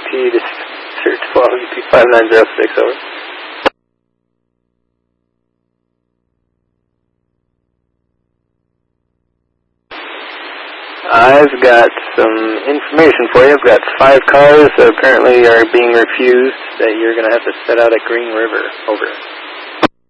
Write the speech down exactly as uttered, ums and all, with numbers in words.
T to search twelve U P five nine zero six, over. I've got some information for you. I've got five cars that apparently are being refused that you're going to have to set out at Green River. Over.